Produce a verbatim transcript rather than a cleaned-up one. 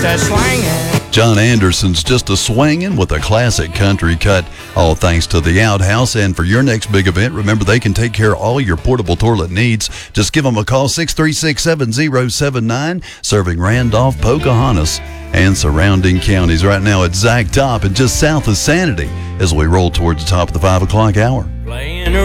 a swinging. John Anderson's Just a Swingin' with a classic country cut, all thanks to the Outhouse. And for your next big event, remember they can take care of all your portable toilet needs. Just give them a call, six three six, seven zero seven nine, serving Randolph, Pocahontas, and surrounding counties. Right now it's Zach Top and just south of Sanity as we roll towards the top of the five o'clock hour. Playing